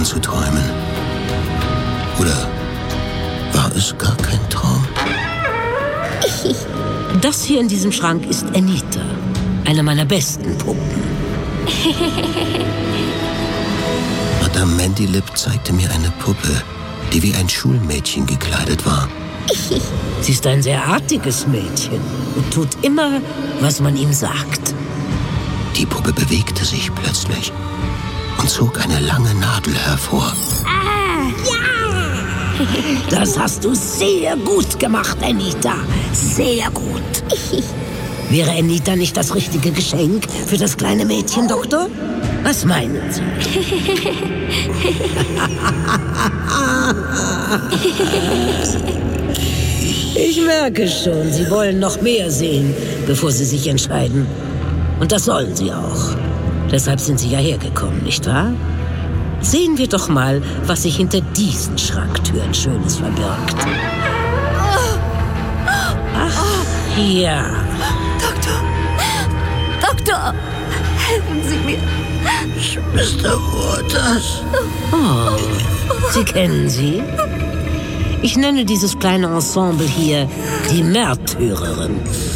an zu träumen. Oder war es gar kein Traum? Das hier in diesem Schrank ist Anita, eine meiner besten Puppen. Madame Mandylip zeigte mir eine Puppe, die wie ein Schulmädchen gekleidet war. Sie ist ein sehr artiges Mädchen und tut immer, was man ihm sagt. Die Puppe bewegte sich plötzlich und zog eine lange Nadel hervor. Das hast du sehr gut gemacht, Anita. Sehr gut. Wäre Anita nicht das richtige Geschenk für das kleine Mädchen, Doktor? Was meinen Sie? Ich merke schon, Sie wollen noch mehr sehen, bevor Sie sich entscheiden. Und das sollen Sie auch. Deshalb sind Sie ja hergekommen, nicht wahr? Sehen wir doch mal, was sich hinter diesen Schranktüren Schönes verbirgt. Ach, ja. Doktor, helfen Sie mir. Mr. Waters. Oh, Sie kennen sie? Ich nenne dieses kleine Ensemble hier die Märtyrerin.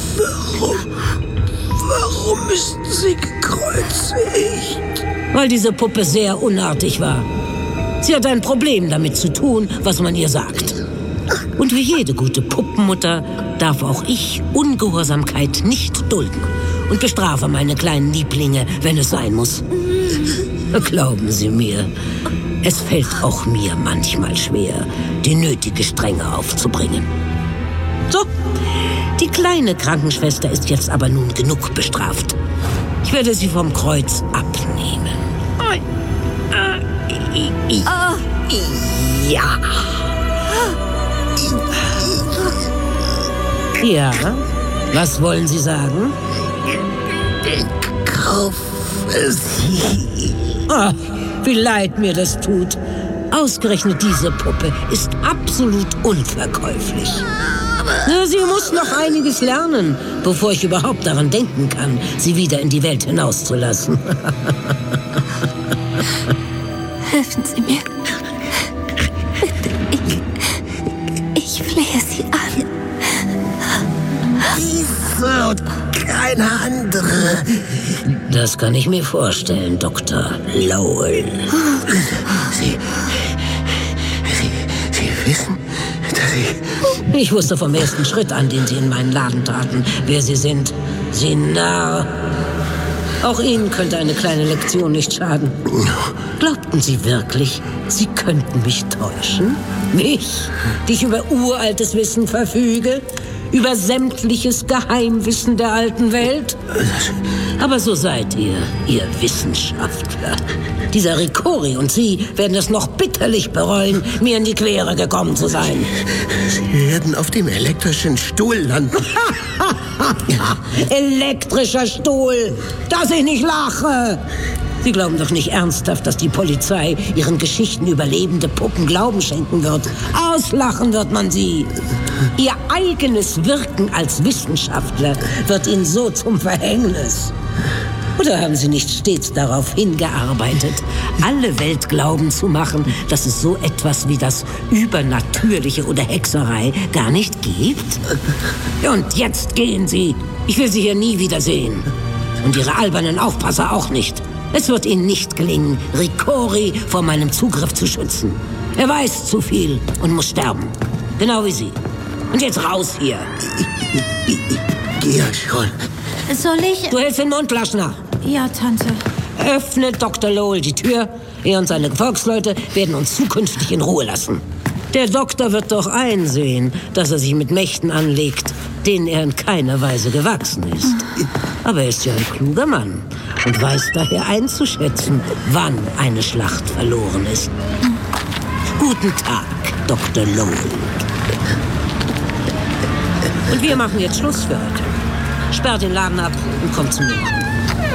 Warum ist sie gekreuzigt? Weil diese Puppe sehr unartig war. Sie hat ein Problem damit zu tun, was man ihr sagt. Und wie jede gute Puppenmutter darf auch ich Ungehorsamkeit nicht dulden und bestrafe meine kleinen Lieblinge, wenn es sein muss. Glauben Sie mir, es fällt auch mir manchmal schwer, die nötige Strenge aufzubringen. So, die kleine Krankenschwester ist jetzt aber nun genug bestraft. Ich werde sie vom Kreuz abnehmen. Ja. Ja, was wollen Sie sagen? Ich kaufe sie. Ach, wie leid mir das tut. Ausgerechnet diese Puppe ist absolut unverkäuflich. Na, sie muss noch einiges lernen, bevor ich überhaupt daran denken kann, sie wieder in die Welt hinauszulassen. Helfen Sie mir. Bitte, ich flehe Sie an. Diese und keine andere. Das kann ich mir vorstellen, Dr. Lowell. Sie wissen, dass ich... Ich wusste vom ersten Schritt an, den Sie in meinen Laden taten, wer Sie sind. Sie Narr. Auch Ihnen könnte eine kleine Lektion nicht schaden. Glaubten Sie wirklich, Sie könnten mich täuschen? Mich, die ich über uraltes Wissen verfüge? Über sämtliches Geheimwissen der alten Welt? Aber so seid ihr Wissenschaftler. Dieser Ricori und Sie werden es noch bitterlich bereuen, mir in die Quere gekommen zu sein. Sie werden auf dem elektrischen Stuhl landen. Elektrischer Stuhl, dass ich nicht lache. Sie glauben doch nicht ernsthaft, dass die Polizei ihren Geschichten über lebende Puppen Glauben schenken wird. Auslachen wird man sie. Ihr eigenes Wirken als Wissenschaftler wird ihnen so zum Verhängnis. Oder haben Sie nicht stets darauf hingearbeitet, alle Welt glauben zu machen, dass es so etwas wie das Übernatürliche oder Hexerei gar nicht gibt? Und jetzt gehen Sie. Ich will Sie hier nie wiedersehen. Und Ihre albernen Aufpasser auch nicht. Es wird Ihnen nicht gelingen, Ricori vor meinem Zugriff zu schützen. Er weiß zu viel und muss sterben. Genau wie Sie. Und jetzt raus hier. Ich gehe schon. Soll ich? Du hältst den Mund, Laschner. Ja, Tante. Öffnet Dr. Lowell die Tür. Er und seine Gefolgsleute werden uns zukünftig in Ruhe lassen. Der Doktor wird doch einsehen, dass er sich mit Mächten anlegt, denen er in keiner Weise gewachsen ist. Aber er ist ja ein kluger Mann und weiß daher einzuschätzen, wann eine Schlacht verloren ist. Guten Tag, Dr. Lowell. Und wir machen jetzt Schluss für heute. Sperrt den Laden ab und kommt zu mir.